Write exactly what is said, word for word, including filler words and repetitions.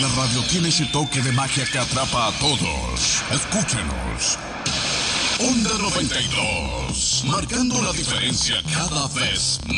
radio tiene ese toque de magia que atrapa a todos. Escúchenos. Onda noventa y dos, marcando la diferencia cada vez más.